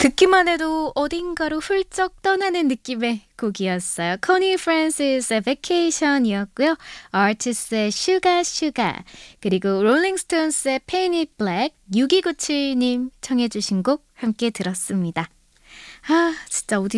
듣기만 해도 어딘가로 훌쩍 떠나는 느낌의 곡이었어요. 코니 프랜시스의 Vacation이었고요. 아티스트의 Sugar Sugar 그리고 롤링스톤스의 Paint It Black 6297님 청해 주신 곡 함께 들었습니다. 아 진짜 어디